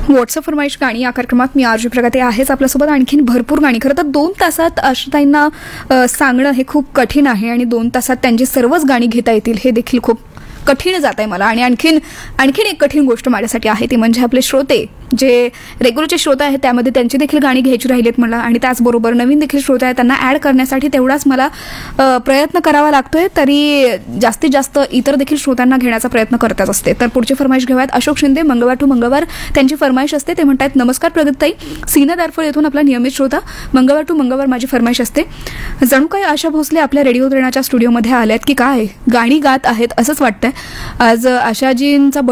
WhatsApp फरमाईश गाणी या कार्यक्रमात मी आरजी प्रगती आहेच आपल्यासोबत. आणखीन भरपूर गाणी. खरं तर 2 तासात आशाताईंना सांगणं हे खूप कठीण आहे आणि 2 तासात त्यांची सर्वच गाणी घेता येतील हे देखील खूप कठीण जात आहे मला. आणि आणखीन एक कठीण गोष्ट माझ्यासाठी आहे ती म्हणजे आपले श्रोते जे रेग्युलरचे श्रोते आहेत त्यामध्ये त्यांची देखील गाणी घ्यायची राहिलेत मला. आणि त्याचबरोबर नवीन देखील श्रोते आहेत त्यांना ॲड करण्यासाठी तेवढाच मला प्रयत्न करावा लागतोय. तरी जास्तीत जास्त इतर देखील श्रोत्यांना घेण्याचा प्रयत्न करतच असते. तर पुढची फरमाईश घेऊयात. अशोक शिंदे, मंगळवार टू मंगळवार त्यांची फरमाईश असते. ते म्हणतात, नमस्कार प्रगतताई, सीना दारफळ येथून आपला नियमित श्रोता. मंगळवार टू मंगळवार माझी फरमाईश असते. जणू काही आशा भोसले आपल्या रेडिओ त्रिणाच्या स्टुडिओमध्ये आल्यात की काय गाणी गात आहेत असंच वाटतंय. आज आशाजींचा